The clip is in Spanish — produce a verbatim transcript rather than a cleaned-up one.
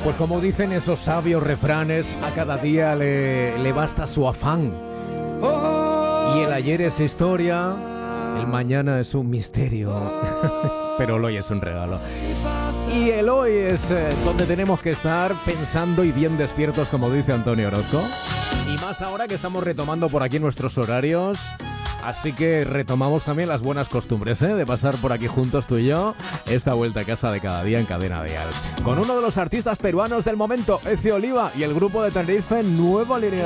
Pues como dicen esos sabios refranes, a cada día le, le basta su afán. Y el ayer es historia, el mañana es un misterio, pero el hoy es un regalo. Y el hoy es eh, donde tenemos que estar pensando y bien despiertos, como dice Antonio Orozco. Y más ahora que estamos retomando por aquí nuestros horarios. Así que retomamos también las buenas costumbres, ¿eh? De pasar por aquí juntos tú y yo esta vuelta a casa de cada día en Cadena Dial. Con uno de los artistas peruanos del momento, Ezio Oliva, y el grupo de Tenerife Nueva Línea.